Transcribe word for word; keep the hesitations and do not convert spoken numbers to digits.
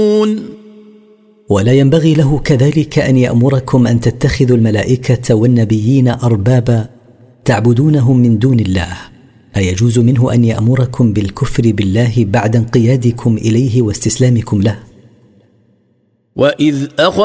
ولا ينبغي له كذلك أن يأمركم أن تتخذوا الملائكة والنبيين أربابا تعبدونهم من دون الله. أيجوز منه أن يأمركم بالكفر بالله بعد انقيادكم إليه واستسلامكم له؟ وإذ أخذ